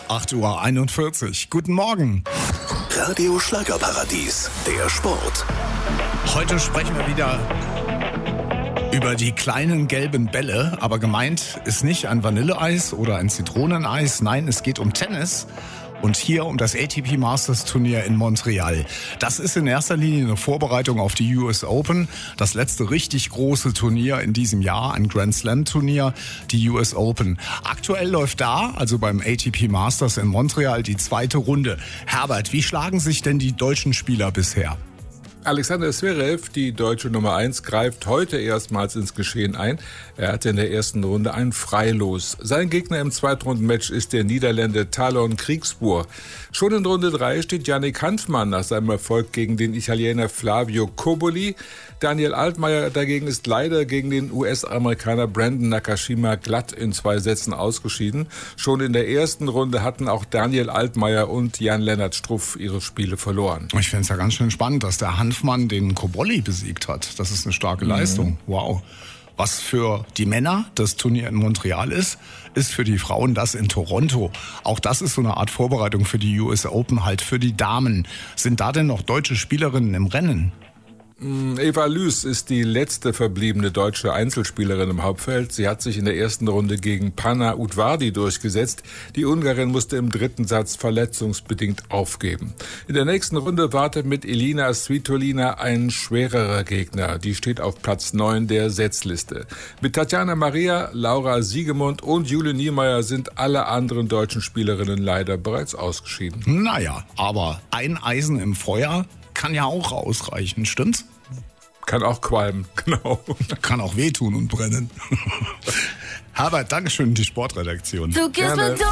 8:41 Uhr. Guten Morgen. Radio Schlagerparadies, der Sport. Heute sprechen wir wieder über die kleinen gelben Bälle, aber gemeint ist nicht ein Vanilleeis oder ein Zitroneneis. Nein, es geht um Tennis. Und hier um das ATP Masters Turnier in Montreal. Das ist in erster Linie eine Vorbereitung auf die US Open. Das letzte richtig große Turnier in diesem Jahr, ein Grand Slam Turnier, die US Open. Aktuell läuft da, also beim ATP Masters in Montreal, die zweite Runde. Herbert, wie schlagen sich denn die deutschen Spieler bisher? Alexander Zverev, die deutsche Nummer 1, greift heute erstmals ins Geschehen ein. Er hatte in der ersten Runde ein Freilos. Sein Gegner im Zweitrundenmatch ist der Niederländer Talon Griekspoor. Schon in Runde 3 steht Yannick Hanfmann nach seinem Erfolg gegen den Italiener Flavio Cobolli. Daniel Altmaier dagegen ist leider gegen den US-Amerikaner Brandon Nakashima glatt in 2 Sätzen ausgeschieden. Schon in der ersten Runde hatten auch Daniel Altmaier und Jan-Lennart Struff ihre Spiele verloren. Ich finde es ja ganz schön spannend, dass der Hanfmann den Cobolli besiegt hat. Das ist eine starke Leistung. Wow. Was für die Männer das Turnier in Montreal ist für die Frauen das in Toronto. Auch das ist so eine Art Vorbereitung für die US Open, halt für die Damen. Sind da denn noch deutsche Spielerinnen im Rennen? Eva Lüß ist die letzte verbliebene deutsche Einzelspielerin im Hauptfeld. Sie hat sich in der ersten Runde gegen Panna Udvardi durchgesetzt. Die Ungarin musste im dritten Satz verletzungsbedingt aufgeben. In der nächsten Runde wartet mit Elina Svitolina ein schwererer Gegner. Die steht auf Platz 9 der Setzliste. Mit Tatjana Maria, Laura Siegemund und Jule Niemeyer sind alle anderen deutschen Spielerinnen leider bereits ausgeschieden. Naja, aber ein Eisen im Feuer kann ja auch ausreichen, stimmt's? Kann auch qualmen, genau. Kann auch wehtun und brennen. Herbert, Dankeschön, die Sportredaktion. Du gibst mir